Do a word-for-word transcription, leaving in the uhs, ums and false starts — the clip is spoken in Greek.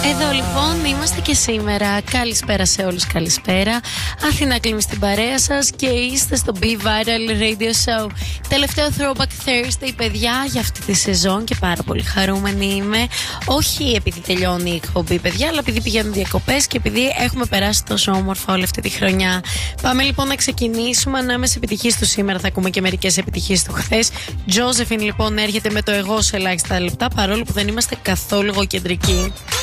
Εδώ λοιπόν είμαστε και σήμερα. Καλησπέρα σε όλους, καλησπέρα. Αθηνά κλείνει στην παρέα σας και είστε στο Be Viral Radio Show. Τελευταίο Throwback Thursday, παιδιά, για αυτή τη σεζόν και πάρα πολύ χαρούμενη είμαι. Όχι επειδή τελειώνει η εκπομπή, παιδιά, αλλά επειδή πηγαίνουν διακοπές και επειδή έχουμε περάσει τόσο όμορφα όλη αυτή τη χρονιά. Πάμε λοιπόν να ξεκινήσουμε. Ανάμεσα επιτυχίες του σήμερα θα ακούμε και μερικές επιτυχίες του χθες. Josephine λοιπόν έρχεται με το εγώ σε ελάχιστα λεπτά, παρόλο που δεν είμαστε καθόλου εγωκεντρικοί.